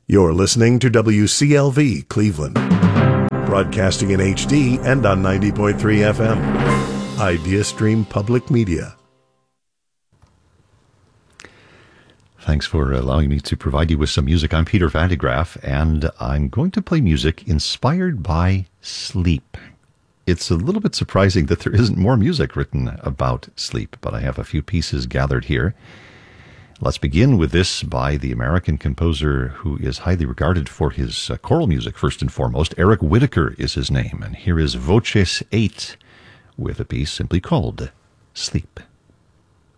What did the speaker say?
You're listening to WCLV Cleveland, broadcasting in HD and on 90.3 FM. IdeaStream Public Media. Thanks for allowing me to provide you with some music. I'm Peter Van de Graaff, and I'm going to play music inspired by sleep. It's a little bit surprising that there isn't more music written about sleep, but I have a few pieces gathered here. Let's begin with this by the American composer who is highly regarded for his choral music, first and foremost. Eric Whitacre is his name, and here is Voces 8 with a piece simply called Sleep.